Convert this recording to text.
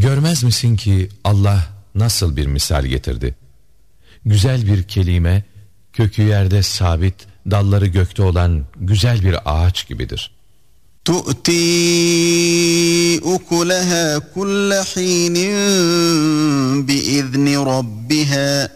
Görmez misin ki Allah nasıl bir misal getirdi? Güzel bir kelime, kökü yerde sabit, dalları gökte olan güzel bir ağaç gibidir. تُؤْتِي أُكُلَهَا كُلَّ حِينٍ بِإِذْنِ رَبِّهَا